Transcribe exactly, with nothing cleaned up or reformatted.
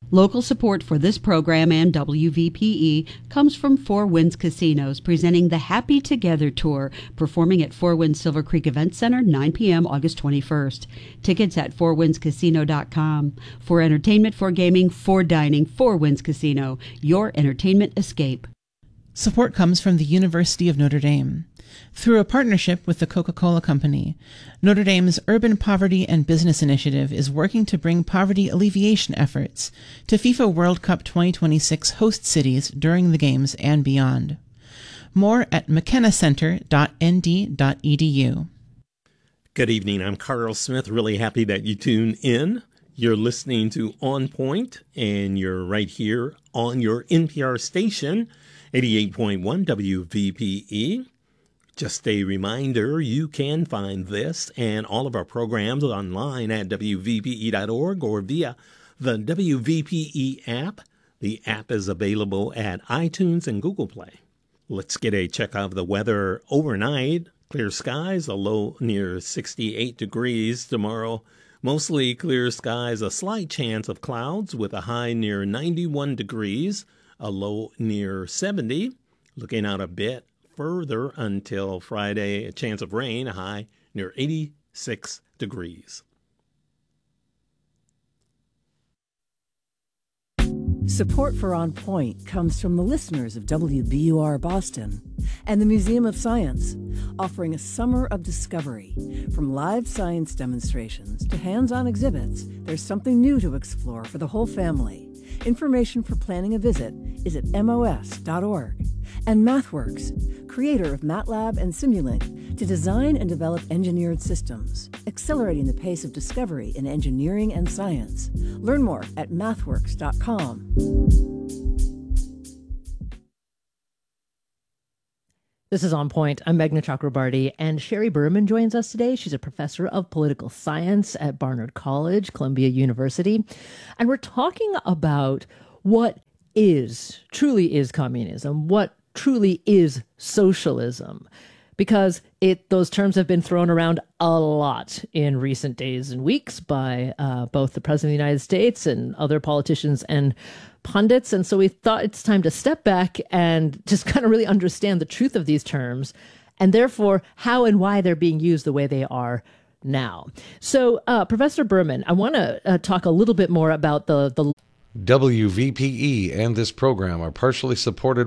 Local support for this program and W V P E comes from Four Winds Casinos, presenting the Happy Together Tour, performing at Four Winds Silver Creek Event Center, nine p.m. August twenty-first. Tickets at four winds casino dot com. For entertainment, for gaming, for dining, Four Winds Casino, your entertainment escape. Support comes from the University of Notre Dame. Through a partnership with the Coca-Cola Company, Notre Dame's Urban Poverty and Business Initiative is working to bring poverty alleviation efforts to FIFA World Cup twenty twenty-six host cities during the Games and beyond. More at mckenna center dot n d dot e d u. Good evening. I'm Carl Smith. Really happy that you tune in. You're listening to On Point, and you're right here on your N P R station, eighty-eight point one W V P E. Just a reminder, you can find this and all of our programs online at w v p e dot org or via the W V P E app. The app is available at iTunes and Google Play. Let's get a check of the weather overnight. Clear skies, a low near sixty-eight degrees tomorrow. Mostly clear skies, a slight chance of clouds with a high near ninety-one degrees, a low near seventy. Looking out a bit further until Friday, a chance of rain, a high near eighty-six degrees. Support for On Point comes from the listeners of W B U R Boston and the Museum of Science, offering a summer of discovery. From live science demonstrations to hands-on exhibits, there's something new to explore for the whole family. Information for planning a visit is at m o s dot org. And MathWorks, creator of MATLAB and Simulink, to design and develop engineered systems, accelerating the pace of discovery in engineering and science. Learn more at mathworks dot com. This is On Point. I'm Meghna Chakrabarty, and Sherry Berman joins us today. She's a professor of political science at Barnard College, Columbia University. And we're talking about what is, truly is communism, what truly is socialism, because it those terms have been thrown around a lot in recent days and weeks by uh, both the President of the United States and other politicians and pundits. And so we thought it's time to step back and just kind of really understand the truth of these terms and therefore how and why they're being used the way they are now. So, uh, Professor Berman, I want to uh, talk a little bit more about the the W V P E and this program are partially supported